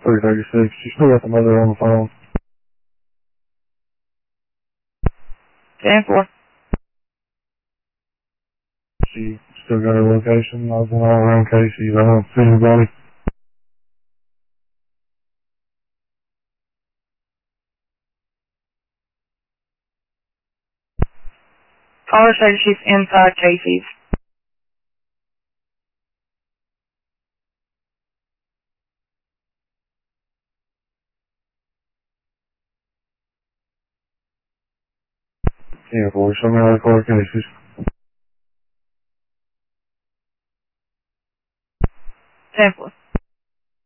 336. She still got the mother on the phone. 10-4. She still got her location. I was in all around Casey. I don't see anybody. Caller said she's inside Casey's. Yeah, boy, show me how to call Casey's.